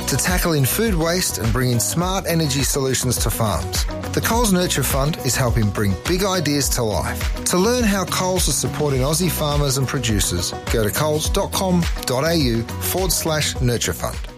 to tackle in food waste and bring in smart energy solutions to farms. The Coles Nurture Fund is helping bring big ideas to life. To learn how Coles is supporting Aussie farmers and producers, go to coles.com.au/nurture fund.